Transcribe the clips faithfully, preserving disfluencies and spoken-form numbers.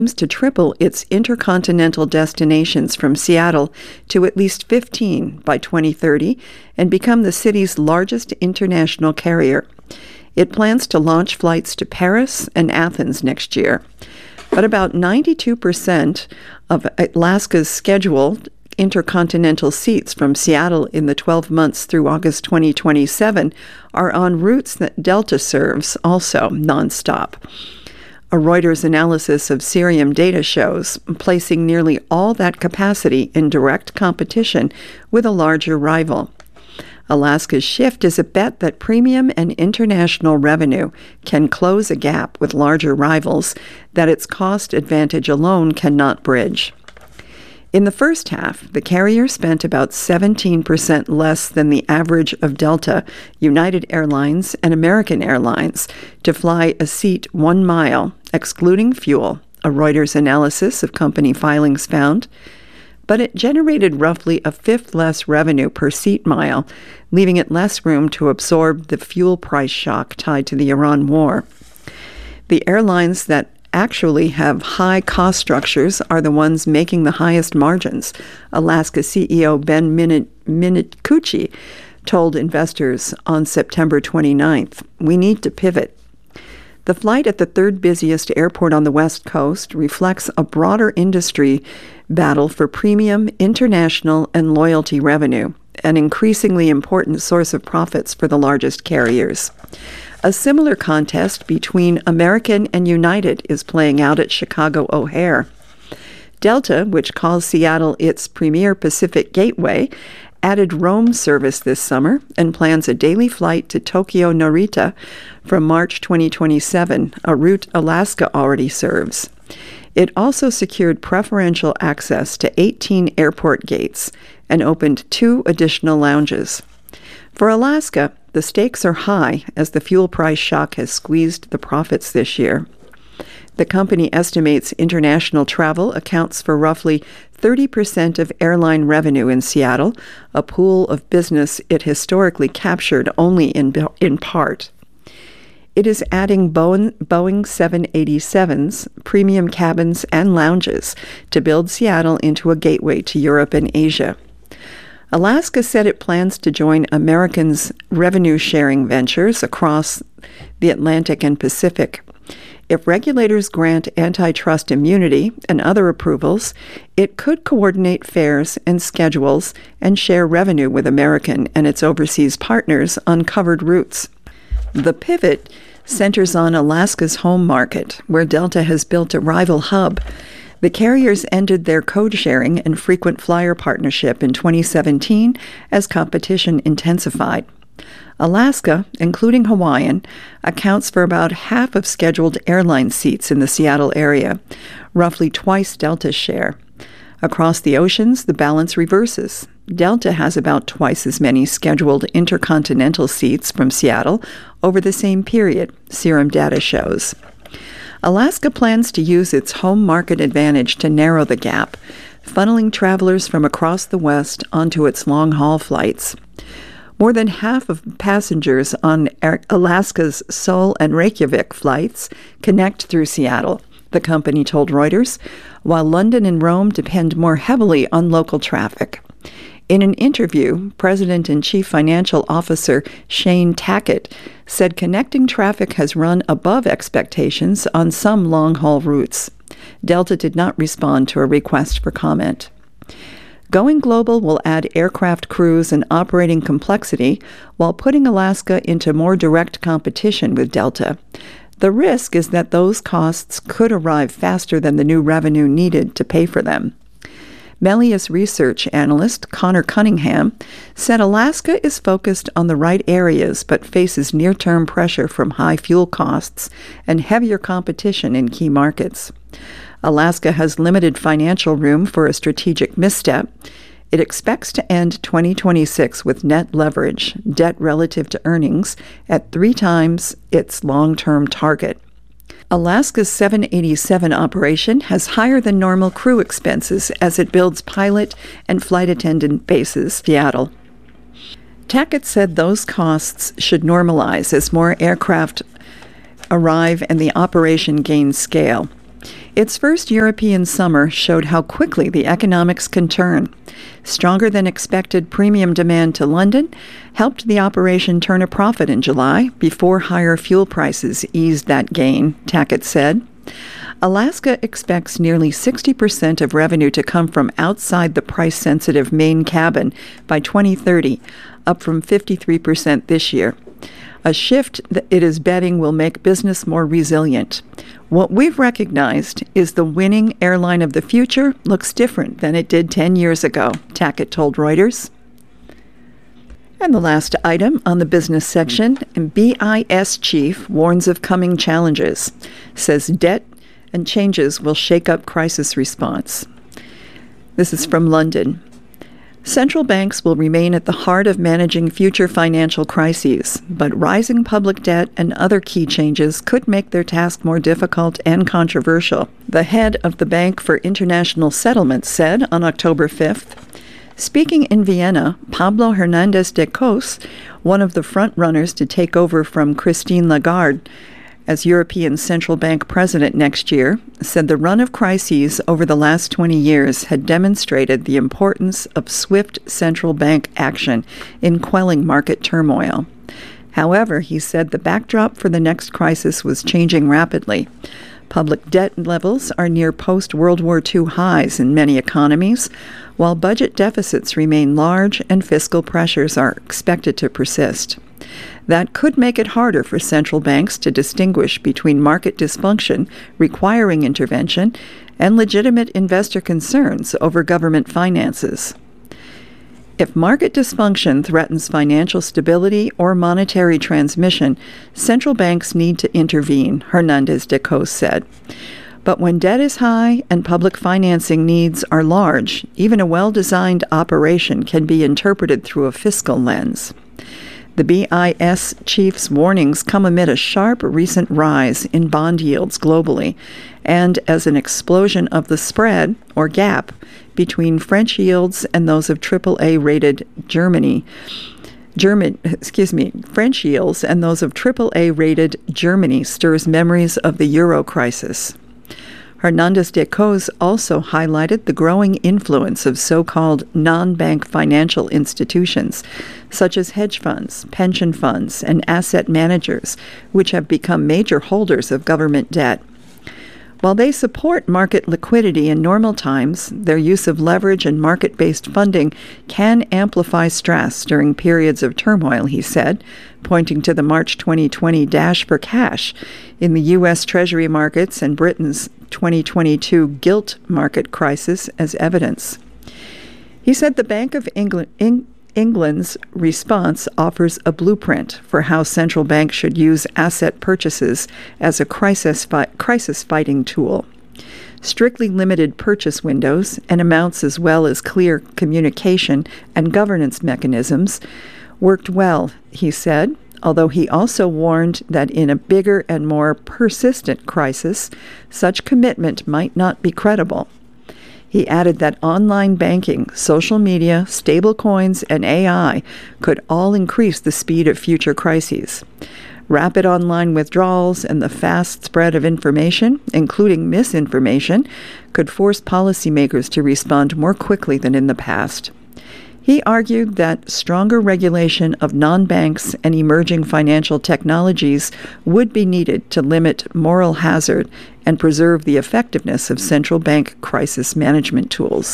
aims to triple its intercontinental destinations from Seattle to at least fifteen by twenty thirty and become the city's largest international carrier. It plans to launch flights to Paris and Athens next year. But about ninety-two percent of Alaska's scheduled intercontinental seats from Seattle in the twelve months through August twenty twenty-seven are on routes that Delta serves, also nonstop. A Reuters analysis of Cirium data shows placing nearly all that capacity in direct competition with a larger rival. Alaska's shift is a bet that premium and international revenue can close a gap with larger rivals that its cost advantage alone cannot bridge. In the first half, the carrier spent about seventeen percent less than the average of Delta, United Airlines, and American Airlines to fly a seat one mile, excluding fuel, a Reuters analysis of company filings found. But it generated roughly a fifth less revenue per seat mile, leaving it less room to absorb the fuel price shock tied to the Iran war. The airlines that actually have high cost structures are the ones making the highest margins, Alaska C E O Ben Minicucci told investors on September twenty-ninth. We need to pivot. The flight at the third busiest airport on the West Coast reflects a broader industry battle for premium, international, and loyalty revenue, an increasingly important source of profits for the largest carriers. A similar contest between American and United is playing out at Chicago O'Hare. Delta, which calls Seattle its premier Pacific gateway, added Rome service this summer and plans a daily flight to Tokyo Narita from March twenty twenty-seven, a route Alaska already serves. It also secured preferential access to eighteen airport gates and opened two additional lounges. For Alaska, the stakes are high as the fuel price shock has squeezed the profits this year. The company estimates international travel accounts for roughly thirty percent of airline revenue in Seattle, a pool of business it historically captured only in, in part. It is adding Boeing seven eighty-sevens, premium cabins, and lounges to build Seattle into a gateway to Europe and Asia. Alaska said it plans to join American's revenue-sharing ventures across the Atlantic and Pacific. If regulators grant antitrust immunity and other approvals, it could coordinate fares and schedules and share revenue with American and its overseas partners on covered routes. The pivot centers on Alaska's home market, where Delta has built a rival hub. The carriers ended their code-sharing and frequent flyer partnership in twenty seventeen as competition intensified. Alaska, including Hawaiian, accounts for about half of scheduled airline seats in the Seattle area, roughly twice Delta's share. Across the oceans, the balance reverses. Delta has about twice as many scheduled intercontinental seats from Seattle over the same period, Cirium data shows. Alaska plans to use its home market advantage to narrow the gap, funneling travelers from across the West onto its long-haul flights. More than half of passengers on Alaska's Seoul and Reykjavik flights connect through Seattle, the company told Reuters, while London and Rome depend more heavily on local traffic. In an interview, President and Chief Financial Officer Shane Tackett said connecting traffic has run above expectations on some long-haul routes. Delta did not respond to a request for comment. Going global will add aircraft crews and operating complexity while putting Alaska into more direct competition with Delta. The risk is that those costs could arrive faster than the new revenue needed to pay for them. Melius research analyst Connor Cunningham said Alaska is focused on the right areas but faces near-term pressure from high fuel costs and heavier competition in key markets. Alaska has limited financial room for a strategic misstep. It expects to end twenty twenty-six with net leverage, debt relative to earnings, at three times its long-term target. Alaska's seven eighty-seven operation has higher than normal crew expenses as it builds pilot and flight attendant bases, Seattle. Tackett said those costs should normalize as more aircraft arrive and the operation gains scale. Its first European summer showed how quickly the economics can turn. Stronger than expected premium demand to London helped the operation turn a profit in July before higher fuel prices eased that gain, Tackett said. Alaska expects nearly sixty percent of revenue to come from outside the price-sensitive main cabin by twenty thirty, up from fifty-three percent this year. A shift that it is betting will make business more resilient. What we've recognized is the winning airline of the future looks different than it did ten years ago, Tackett told Reuters. And the last item on the business section, B I S chief warns of coming challenges, says debt and changes will shake up crisis response. This is from London. Central banks will remain at the heart of managing future financial crises, but rising public debt and other key changes could make their task more difficult and controversial, the head of the Bank for International Settlements said on October fifth. Speaking in Vienna, Pablo Hernández de Cos, one of the front-runners to take over from Christine Lagarde as European Central Bank president next year, said the run of crises over the last twenty years had demonstrated the importance of swift central bank action in quelling market turmoil. However, he said the backdrop for the next crisis was changing rapidly. Public debt levels are near post-World War Two highs in many economies, while budget deficits remain large and fiscal pressures are expected to persist. That could make it harder for central banks to distinguish between market dysfunction requiring intervention and legitimate investor concerns over government finances. If market dysfunction threatens financial stability or monetary transmission, central banks need to intervene, Hernández de Cos said. But when debt is high and public financing needs are large, even a well-designed operation can be interpreted through a fiscal lens. The B I S chief's warnings come amid a sharp recent rise in bond yields globally and as an explosion of the spread, or gap, between French yields and those of triple A rated Germany. German, excuse me, French yields and those of triple A rated Germany stirs memories of the euro crisis. Hernández de Cos also highlighted the growing influence of so-called non-bank financial institutions, such as hedge funds, pension funds, and asset managers, which have become major holders of government debt. While they support market liquidity in normal times, their use of leverage and market-based funding can amplify stress during periods of turmoil, he said, pointing to the March twenty twenty dash for cash in the U S Treasury markets and Britain's twenty twenty-two gilt market crisis as evidence. He said the Bank of England, Eng- England's response offers a blueprint for how central banks should use asset purchases as a crisis fi- crisis fighting tool. Strictly limited purchase windows and amounts as well as clear communication and governance mechanisms worked well, he said, although he also warned that in a bigger and more persistent crisis, such commitment might not be credible. He added that online banking, social media, stablecoins, and A I could all increase the speed of future crises. Rapid online withdrawals and the fast spread of information, including misinformation, could force policymakers to respond more quickly than in the past. He argued that stronger regulation of non-banks and emerging financial technologies would be needed to limit moral hazard and preserve the effectiveness of central bank crisis management tools.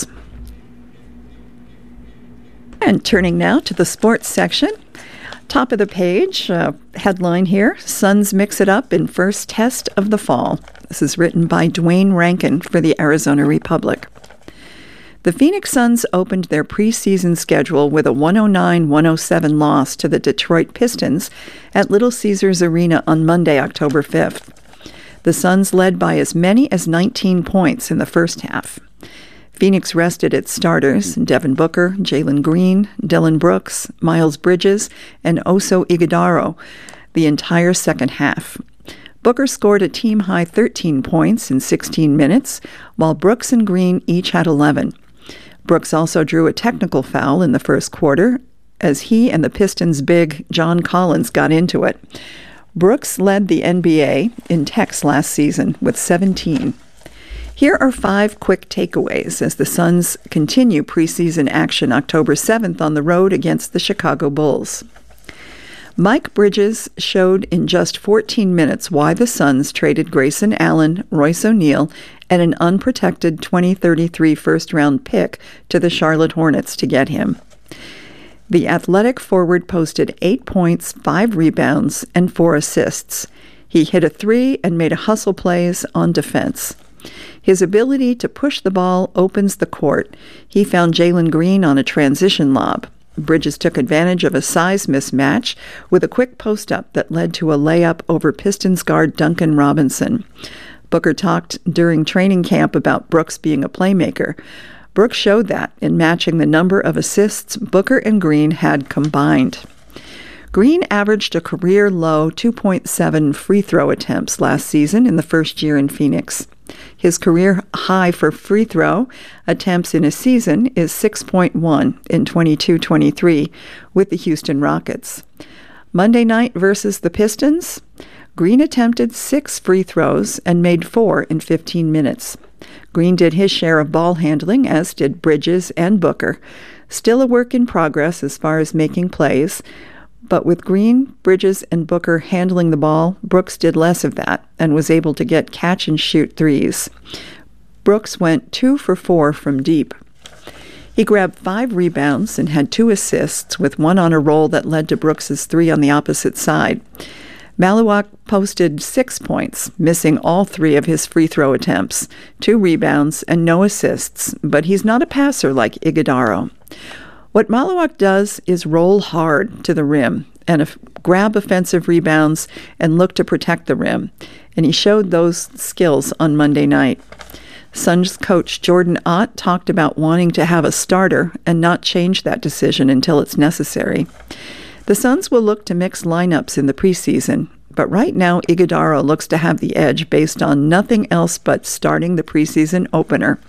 And turning now to the sports section. Top of the page, uh, headline here, Suns mix it up in first test of the fall. This is written by Dwayne Rankin for the Arizona Republic. The Phoenix Suns opened their preseason schedule with a one oh nine one oh seven loss to the Detroit Pistons at Little Caesars Arena on Monday, October fifth. The Suns led by as many as nineteen points in the first half. Phoenix rested its starters, Devin Booker, Jalen Green, Dillon Brooks, Miles Bridges, and Oso Ighodaro, the entire second half. Booker scored a team-high thirteen points in sixteen minutes, while Brooks and Green each had eleven. Brooks also drew a technical foul in the first quarter as he and the Pistons' big John Collins got into it. Brooks led the N B A in techs last season with seventeen. Here are five quick takeaways as the Suns continue preseason action October seventh on the road against the Chicago Bulls. Mike Bridges showed in just fourteen minutes why the Suns traded Grayson Allen, Royce O'Neal, and an unprotected twenty thirty-three first-round pick to the Charlotte Hornets to get him. The athletic forward posted eight points, five rebounds, and four assists. He hit a three and made a hustle plays on defense. His ability to push the ball opens the court. He found Jalen Green on a transition lob. Bridges took advantage of a size mismatch with a quick post-up that led to a layup over Pistons guard Duncan Robinson. Booker talked during training camp about Brooks being a playmaker. Brooks showed that in matching the number of assists Booker and Green had combined. Green averaged a career-low two point seven free throw attempts last season in the first year in Phoenix. His career high for free throw attempts in a season is six point one in twenty-two twenty-three with the Houston Rockets. Monday night versus the Pistons, Green attempted six free throws and made four in fifteen minutes. Green did his share of ball handling, as did Bridges and Booker. Still a work in progress as far as making plays, but with Green, Bridges, and Booker handling the ball, Brooks did less of that and was able to get catch-and-shoot threes. Brooks went two for four from deep. He grabbed five rebounds and had two assists, with one on a roll that led to Brooks's three on the opposite side. Maluak posted six points, missing all three of his free throw attempts, two rebounds, and no assists, but he's not a passer like Iguodaro. What Maluak does is roll hard to the rim and af- grab offensive rebounds and look to protect the rim, and he showed those skills on Monday night. Suns coach Jordan Ott talked about wanting to have a starter and not change that decision until it's necessary. The Suns will look to mix lineups in the preseason, but right now Iguodaro looks to have the edge based on nothing else but starting the preseason opener.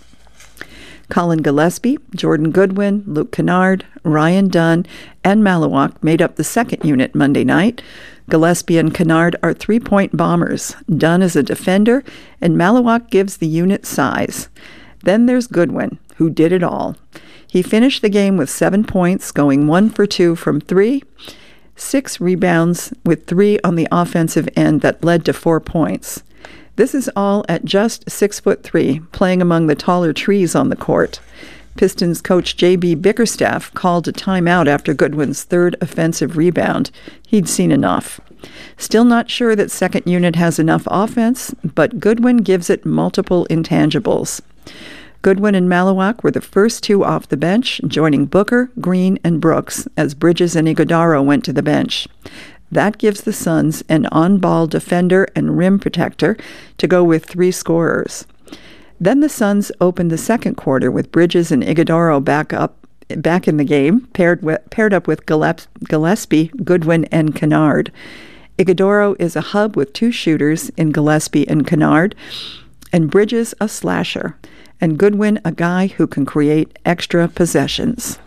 Colin Gillespie, Jordan Goodwin, Luke Kennard, Ryan Dunn, and Maluak made up the second unit Monday night. Gillespie and Kennard are three-point bombers. Dunn is a defender, and Maluak gives the unit size. Then there's Goodwin, who did it all. He finished the game with seven points, going one for two from three, six rebounds with three on the offensive end that led to four points. This is all at just six foot three, playing among the taller trees on the court. Pistons coach J B Bickerstaff called a timeout after Goodwin's third offensive rebound. He'd seen enough. Still not sure that second unit has enough offense, but Goodwin gives it multiple intangibles. Goodwin and Maluak were the first two off the bench, joining Booker, Green, and Brooks as Bridges and Iguodaro went to the bench. That gives the Suns an on-ball defender and rim protector to go with three scorers. Then the Suns opened the second quarter with Bridges and Iguodaro back up, back in the game, paired with, paired up with Gillespie, Goodwin, and Kennard. Iguodaro is a hub with two shooters in Gillespie and Kennard, and Bridges a slasher, and Goodwin a guy who can create extra possessions.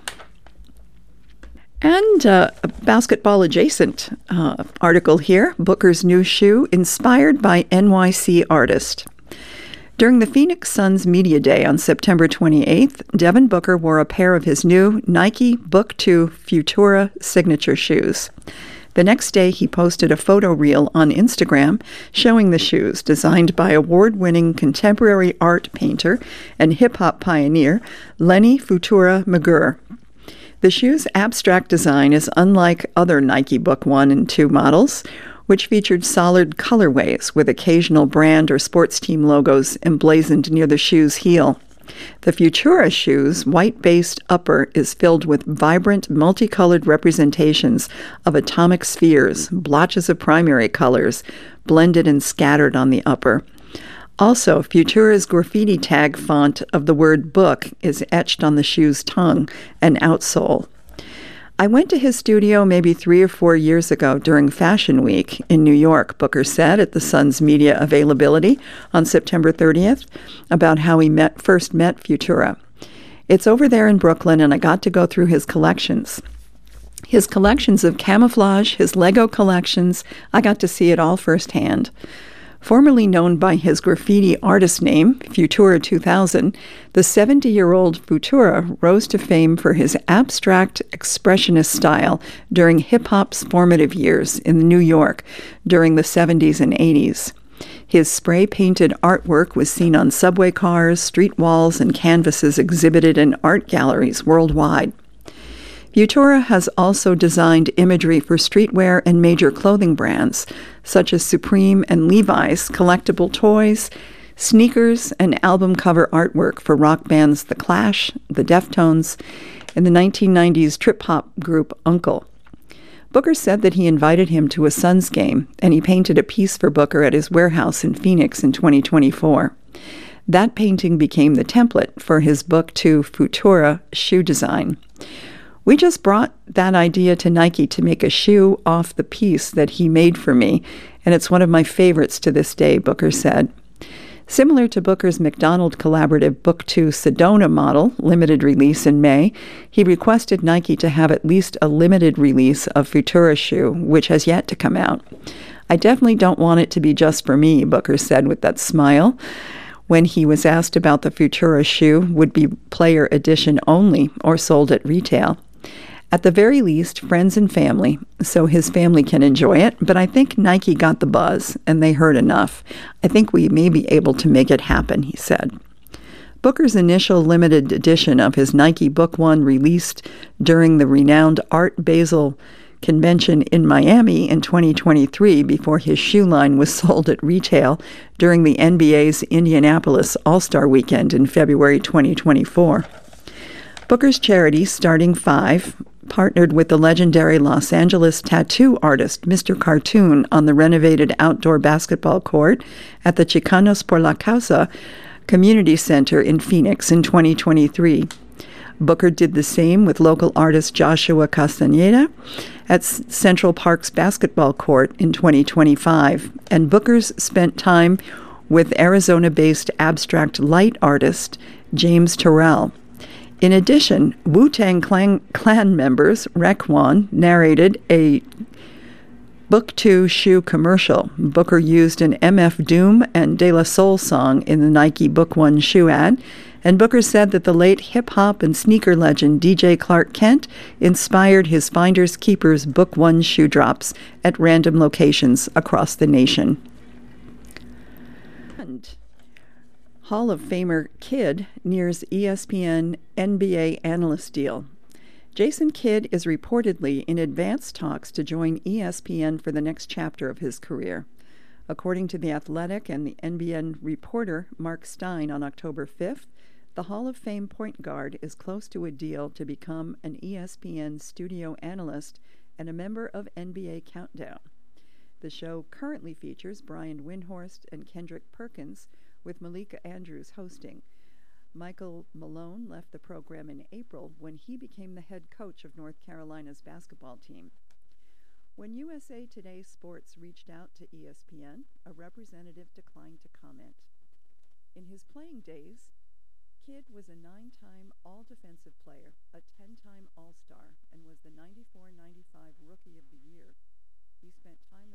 And uh, a basketball-adjacent uh, article here, Booker's new shoe, inspired by N Y C artist. During the Phoenix Suns Media Day on September twenty-eighth, Devin Booker wore a pair of his new Nike Book two Futura signature shoes. The next day, he posted a photo reel on Instagram showing the shoes, designed by award-winning contemporary art painter and hip-hop pioneer Lenny Futura Magur. The shoe's abstract design is unlike other Nike Book one and two models, which featured solid colorways with occasional brand or sports team logos emblazoned near the shoe's heel. The Futura shoe's white-based upper is filled with vibrant, multicolored representations of atomic spheres, blotches of primary colors, blended and scattered on the upper. Also, Futura's graffiti tag font of the word book is etched on the shoe's tongue and outsole. I went to his studio maybe three or four years ago during Fashion Week in New York, Booker said at the Sun's media availability on September thirtieth about how he met first met Futura. It's over there in Brooklyn, and I got to go through his collections. His collections of camouflage, his Lego collections, I got to see it all firsthand. Formerly known by his graffiti artist name, Futura two thousand, the seventy-year-old Futura rose to fame for his abstract expressionist style during hip-hop's formative years in New York during the seventies and eighties. His spray-painted artwork was seen on subway cars, street walls, and canvases exhibited in art galleries worldwide. Futura has also designed imagery for streetwear and major clothing brands, such as Supreme and Levi's, collectible toys, sneakers, and album cover artwork for rock bands The Clash, The Deftones, and the nineteen nineties trip-hop group Uncle. Booker said that he invited him to a Suns game, and he painted a piece for Booker at his warehouse in Phoenix in twenty twenty-four. That painting became the template for his Book two Futura shoe design. We just brought that idea to Nike to make a shoe off the piece that he made for me, and it's one of my favorites to this day, Booker said. Similar to Booker's McDonald collaborative Book two Sedona model, limited release in May, he requested Nike to have at least a limited release of Futura shoe, which has yet to come out. I definitely don't want it to be just for me, Booker said with that smile. When he was asked about the Futura shoe would be player edition only or sold at retail. At the very least, friends and family, so his family can enjoy it, but I think Nike got the buzz, and they heard enough. I think we may be able to make it happen, he said. Booker's initial limited edition of his Nike Book One released during the renowned Art Basel convention in Miami in twenty twenty-three before his shoe line was sold at retail during the N B A's Indianapolis All-Star Weekend in February twenty twenty-four. Booker's charity, Starting Five, partnered with the legendary Los Angeles tattoo artist Mister Cartoon on the renovated outdoor basketball court at the Chicanos por la Causa Community Center in Phoenix in twenty twenty-three. Booker did the same with local artist Joshua Castaneda at Central Park's basketball court in twenty twenty-five, and Booker's spent time with Arizona-based abstract light artist James Terrell. In addition, Wu-Tang Clan, Clan members Raekwon narrated a Book two shoe commercial. Booker used an M F Doom and De La Soul song in the Nike Book One shoe ad, and Booker said that the late hip-hop and sneaker legend D J Clark Kent inspired his Finders Keepers Book One shoe drops at random locations across the nation. And Hall of Famer Kidd nears E S P N N B A analyst deal. Jason Kidd is reportedly in advanced talks to join E S P N for the next chapter of his career. According to The Athletic and the N B A reporter Mark Stein on October fifth, the Hall of Fame point guard is close to a deal to become an E S P N studio analyst and a member of N B A Countdown. The show currently features Brian Windhorst and Kendrick Perkins, with Malika Andrews hosting. Michael Malone left the program in April when he became the head coach of North Carolina's basketball team. When U S A Today Sports reached out to E S P N, a representative declined to comment. In his playing days, Kidd was a nine-time All-Defensive Player, a ten-time All-Star, and was the ninety-four ninety-five Rookie of the Year. He spent time